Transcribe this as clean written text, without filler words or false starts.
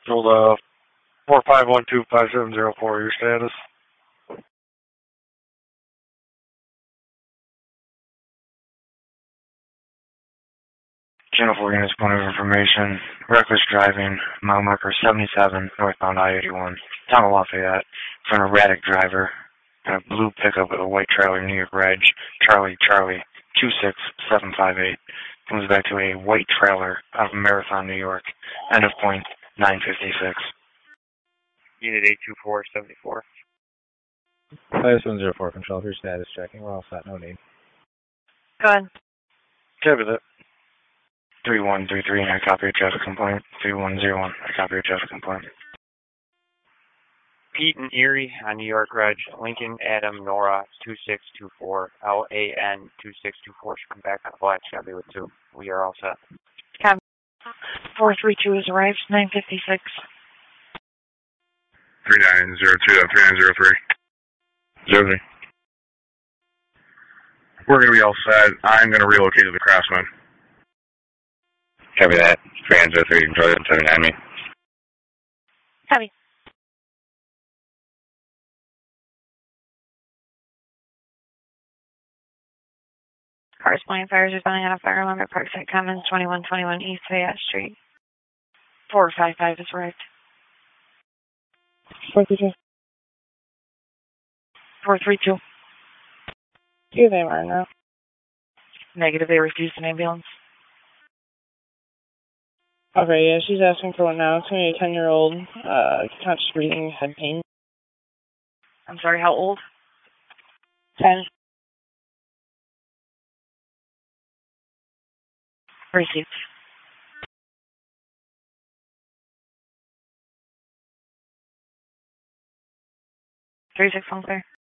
Hold 45125704, your status. Channel 4 units, point of information. Reckless driving, mile marker 77, northbound I-81. Town of Lafayette. For an erratic driver. In a blue pickup with a white trailer, New York Reg. Charlie 26758. Comes back to a white trailer out of Marathon, New York. End of point 956. Unit 82474. 5704, control for status checking. We're all set, no need. Go ahead. Copy that. 3133, I copy your traffic complaint. 3101, I copy your traffic complaint. Pete and Erie on New York Reg. Lincoln Adam Nora 2624. LAN 2624 should come back on black Chevy with 2. We are all set. Copy. 432 has arrived, 956. 3902, 3903. 03. We're going to be all set. I'm going to relocate to the Craftsman. Copy that. 3903, control 79 me. Copy. Corresponding fires responding on a fire alarm at Parkside Commons, 2121 East Fayette Street. 455 has arrived. 432. 432. Do they are now? Negative, they refused an ambulance. Okay, yeah, she's asking for one now. It's going to be a 10-year-old, conscious breathing, head pain. I'm sorry, how old? 10. Received. 36 on clear.